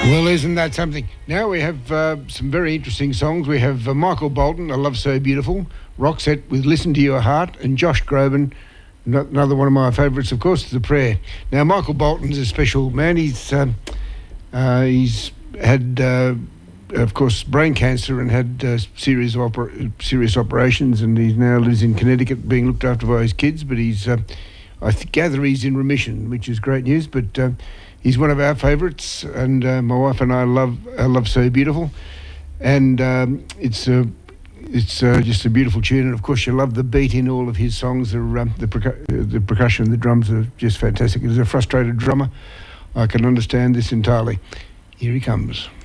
Well, isn't that something? Now we have some very interesting songs. We have Michael Bolton, "A Love So Beautiful," Roxette with "Listen to Your Heart," and Josh Groban, another one of my favourites, of course, "The Prayer." Now, Michael Bolton's a special man. He's had, of course, brain cancer and had serious operations, and he now lives in Connecticut being looked after by his kids, but he's... I gather he's in remission, which is great news, but he's one of our favourites, and my wife and I love So Beautiful, and it's just a beautiful tune, and of course you love the beat in all of his songs. The percussion, the drums are just fantastic. As a frustrated drummer, I can understand this entirely. Here he comes.